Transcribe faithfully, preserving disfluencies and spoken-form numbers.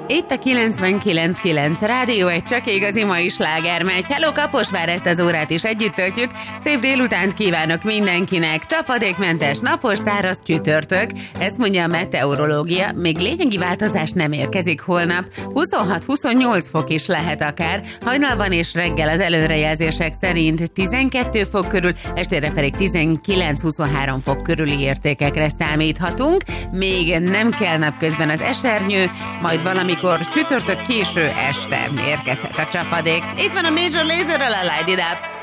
Itt a kilencvenkilenc kilenc Rádió, egy csak igazi mai sláger megy. Hello Kaposvár, ezt az órát is együtt töltjük. Szép délutánt kívánok mindenkinek. Csapadékmentes, napos, száraz csütörtök. Ezt mondja a meteorológia. Még lényegi változás nem érkezik holnap. huszonhat-huszonnyolc fok is lehet akár. Hajnalban és reggel az előrejelzések szerint tizenkét fok körül, estére pedig tizenkilenc-huszonhárom fok körüli értékekre számíthatunk. Még nem kell napközben az esernyő, majd valamikor csütörtök késő este érkezhet a csapadék. Itt van a Major Laserrel a Light It Up.